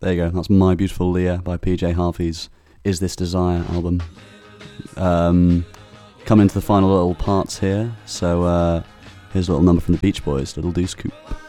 There you go. That's My Beautiful Leah by PJ Harvey's Is This Desire album. Coming to the final little parts here. So here's a little number from the Beach Boys, Little Deuce Coupe.